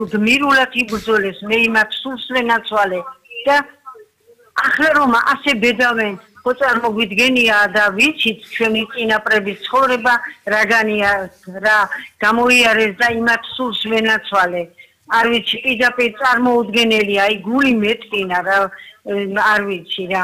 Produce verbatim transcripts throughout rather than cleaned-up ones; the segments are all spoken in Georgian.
გმირულად იბრძოლეს, მე იმათ სულს ვენაცვალე და ახლა რომ ასე ბედავენ, ხო წარმოგვიდგენია და ვიცით ჩვენი წინაპრების ცხოვრება რაგანია, რა გამოიარეს და იმათ სულს ვენაცვალე. არ ვიცი, პირდაპირ წარმოუდგენელია, აი გული მეტყინა რა, არ ვიცი რა.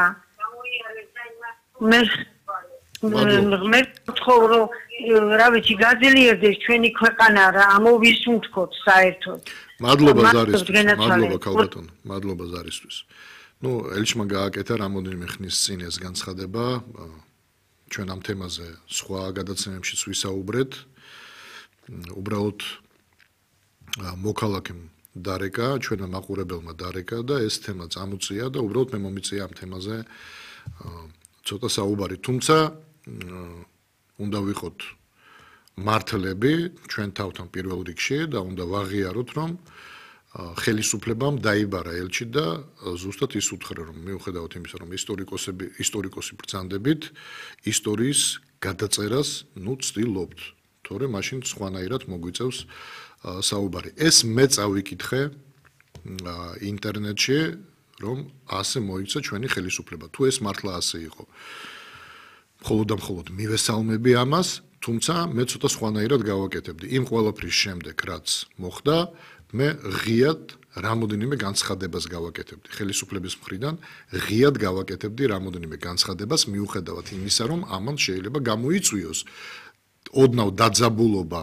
მე მე ვთხოვრო, რა ვიცი, გაძლიერდეს ჩვენი ქვეყანა რა, ამოვისუნთქოთ საერთოდ. მადლობა ზარისთვის, მადლობა ქალბატონო, მადლობა ზარისთვის. ნუ ელჩმა გააკეთა რამოდენიმე ხნის წინ ეს განცხადება, ჩვენ ამ თემაზე სხვა გადაცემებშიც ვისაუბრეთ. უბრალოდ მოქალაქემ დარეკა, ჩვენმა მაყურებელმა დარეკა და ეს თემა წამოწია და უბრალოდ მე მომიწია ამ თემაზე ცოტა საუბარი. თუმცა უნდა ვიყოთ მართლები ჩვენ თავთან პირველ რიგში და უნდა ვაღიაროთ, რომ ხელისუფლებამ დაიბარა ელჩი და ზუსტად ის უთხრა, რომ მიუხედავად იმისა, რომ ისტორიკოსები ისტორიკოსი ბრძანდებით ისტორიის გადაწერას ნუ ცდილობთ, თორემ მაშინ სხვანაირად მოგვიწევს საუბარი. ეს მე წავიკითხე ინტერნეტში, რომ ასე მოიქცა ჩვენი ხელისუფლება. თუ ეს მართლა ასე იყო, მხოლოდ და მხოლოდ მივესალმები ამას, თუმცა მე ცოტა სხვანაირად გავაკეთებდი. იმ ყველაფრის შემდეგ, რაც მოხდა, მე ღიად რამოდენიმე განცხადებას გავაკეთებდი. ხელისუფლების მხრიდან ღიად გავაკეთებდი რამოდენიმე განცხადებას, მიუხედავად იმისა, რომ ამან შეიძლება გამოიწვიოს ოდნავ დაძაბულობა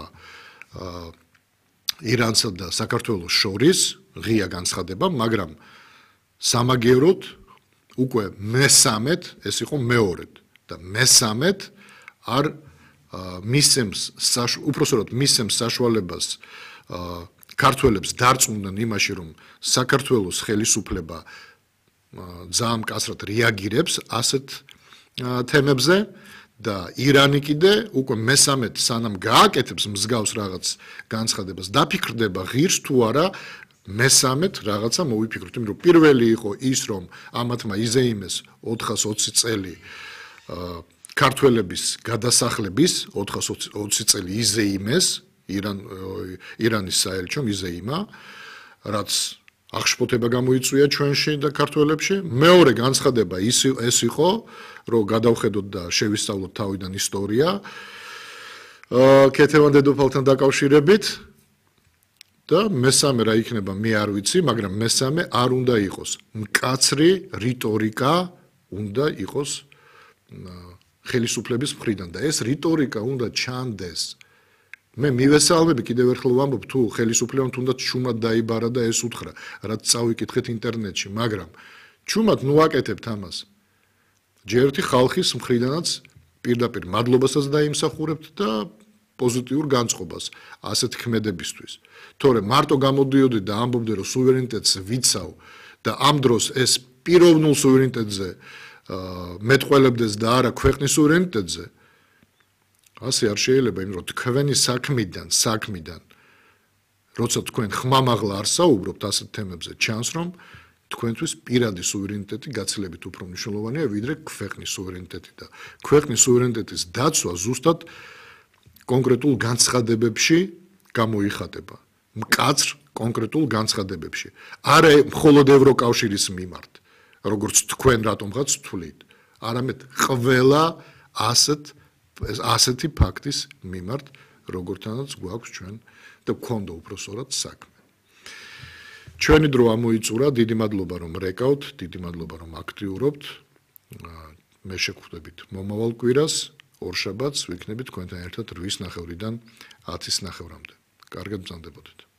ირანსა და საქართველოს შორის, ღია განცხადება, მაგრამ სამაგიეროდ უკვე მესამედ, ეს იყო მეორედ და მესამედ არ მისცემს, უпроსტოდ მისცემს საშუალებას ქართველებს დარწმუნდნენ იმაში, რომ საქართველოს ხელისუფლება ძალიან მკაცრად რეაგირებს ასეთ თემებზე და ირანი კიდე უკვე მესამედ სანამ გააკეთებს მსგავს რაღაც განცხადებას, დაფიქრდება ღირს თუ არა მესამედ რაღაცა მოვიფიქროთ, იმიტომ რომ პირველი იყო ის, რომ ამათმა იზეიმეს ოთხას ოცი წელი ქართველების გადასახლების ოთხას ოცი წელი იზეიმეს ირან ირანის საელჩომ იზეიმა, რაც აღშფოთება გამოიწვია ჩვენში და ქართველებში. მეორე განცხადება ის ეს იყო, რომ გადავხედოთ და შევისწავლოთ თავიდან ისტორია ქეთევან დედოფალთან დაკავშირებით და მესამე რა იქნება მე არ ვიცი, მაგრამ მესამე არ უნდა იყოს მკაცრი რიტორიკა, უნდა იყოს ხელისუფლების მხრიდან და ეს რიტორიკა უნდა ჩანდეს. მე მივესალმები კიდევ ერთხელ ვამბობ, თუ ხელისუფლებამ თუნდაც ჩუმად დაიბარა და ეს უთხრა, რაც წავიკითხეთ ინტერნეტში, მაგრამ ჩუმად ნუ აკეთებთ ამას. ჯერ ერთი ხალხის მხრიდანაც პირდაპირ მადლობასაც დაიმსახურებთ და პოზიტიურ განწყობას ასეთ ქმედებისთვის. თორემ მარტო გამოდიოდი და ამბობდი, რომ სუვერენიტეტს ვიცავ და ამ დროს ეს პიროვნულ სუვერენიტეტზე მეტყველებდეს და არა ქვეყნის სუვერენიტეტზე, ასე არ შეიძლება, იმიტომ რომ თქვენი საქმიდან, საქმიდან, როცა თქვენ ხმამაღლა არ საუბრობთ ასეთ თემებზე, ჩანს, რომ თქვენთვის პირადი სუვერენიტეტი გაცილებით უფრო მნიშვნელოვანია, ვიდრე ქვეყნის სუვერენიტეტი და ქვეყნის სუვერენიტეტის დაცვა ზუსტად კონკრეტულ განცხადებებში გამოიხატება. მკაცრ კონკრეტულ განცხადებებში. არა მხოლოდ ევროკავშირის მიმართ, როგორც თქვენ რატომღაც თვლით, არამედ ყველა ასეთ ასეთი ფაქტის მიმართ, როგორთანაც გვაქვს ჩვენ და გვქონდა უпроსორად საქმე. ჩვენი დრო ამოიწურა, დიდი მადლობა რომ რეკავთ, დიდი მადლობა რომ აქტიურობთ. მე შეგხვდებით მომავალ კვირას, ორშაბათს ვიქნებით თქვენთან ერთად რვის ნახევრიდან ათის ნახევრამდე. კარგად ბრძანდებოდეთ.